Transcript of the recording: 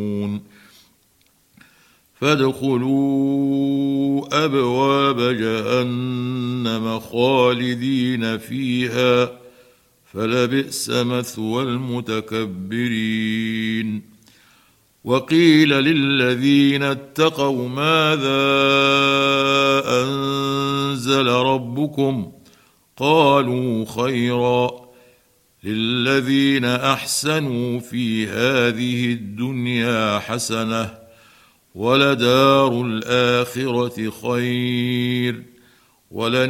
فادخلوا أبواب جهنم خالدين فيها فلبئس مثوى المتكبرين. وقيل للذين اتقوا ماذا أنزل ربكم قالوا خيرا للذين أحسنوا في هذه الدنيا حسنة ولدار الآخرة خير